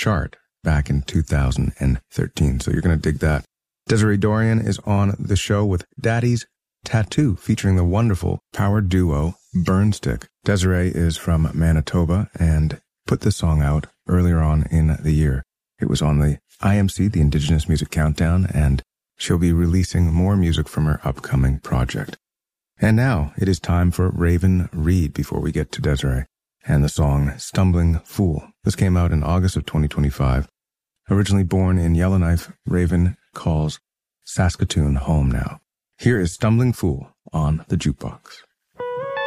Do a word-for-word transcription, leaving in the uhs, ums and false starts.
chart back in two thousand thirteen. So you're going to dig that. Desiree Dorian is on the show with Daddy's Tattoo, featuring the wonderful power duo Burnstick. Desiree is from Manitoba and put this song out earlier on in the year. It was on the I M C, the Indigenous Music Countdown, and she'll be releasing more music from her upcoming project. And now it is time for Raven Reed before we get to Desiree and the song Stumbling Fool. This came out in August of twenty twenty-five. Originally born in Yellowknife, Raven calls Saskatoon home now. Here is Stumbling Fool on the Jukebox.